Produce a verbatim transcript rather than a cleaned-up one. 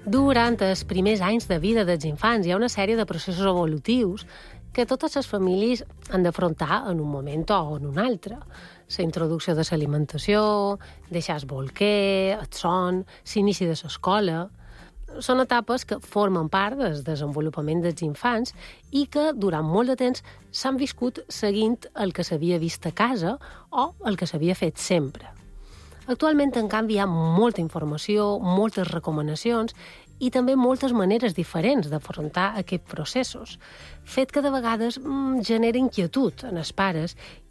Durant els primers anys de vida dels infants hi ha una sèrie de processos evolutius que totes les famílies han d'afrontar en un moment o en un altre. La introducció de l'alimentació, deixar el bolquer, el son, l'inici de l'escola... Són etapes que formen part del desenvolupament dels infants i que durant molt de temps s'han viscut seguint el que s'havia vist a casa o el que s'havia fet sempre. Actualment, en canvi, hi ha molta informació, moltes recomanacions i també moltes maneres diferents d'afrontar aquests processos, fet que de vegades mmm, genera inquietud en els pares